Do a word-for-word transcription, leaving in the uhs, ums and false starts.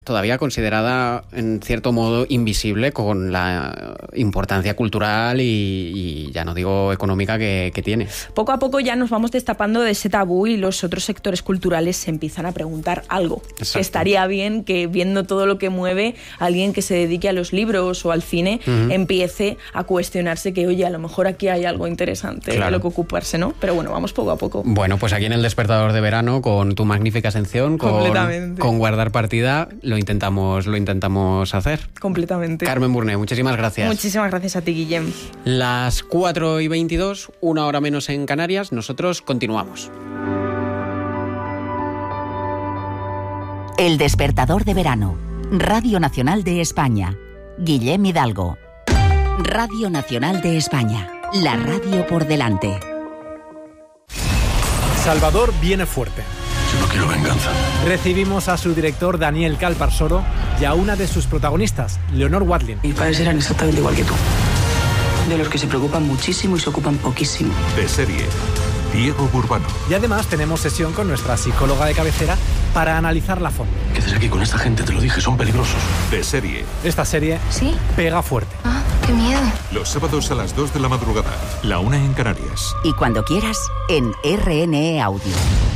todavía considerada en cierto modo invisible con la importancia cultural y, y ya no digo económica que, que tiene. Poco a poco ya nos vamos destapando de ese tabú y los otros sectores culturales se empiezan a preguntar algo. Exacto. Que estaría bien que, viendo todo lo que mueve, alguien que se dedique a los libros o al cine uh-huh. empiece a cuestionarse que, oye, a lo mejor aquí hay algo interesante claro. de lo que ocuparse, ¿no? Pero bueno, vamos poco a poco. Bueno, pues aquí en El Despertador de Verano, con tu magnífica sección, con, con Guardar Partida, lo intentamos, lo intentamos hacer. Completamente. Carmen Burné, muchísimas gracias. Muchísimas gracias a ti, Guillem. Las cuatro y veintidós, una hora menos en Canarias, nosotros continuamos. El Despertador de Verano, Radio Nacional de España. Guillem Hidalgo. Radio Nacional de España, la radio por delante. Salvador viene fuerte. Yo no quiero venganza. Recibimos a su director Daniel Calparsoro y a una de sus protagonistas, Leonor Watling. Mis padres eran exactamente igual que tú. De los que se preocupan muchísimo y se ocupan poquísimo. De serie, Diego Burbano. Y además tenemos sesión con nuestra psicóloga de cabecera para analizarla a fondo. Quédate aquí con esta gente, te lo dije, son peligrosos. De serie. Esta serie ¿Sí? pega fuerte. Ah, qué miedo. Los sábados a las dos de la madrugada, la una en Canarias. Y cuando quieras, en R N E Audio.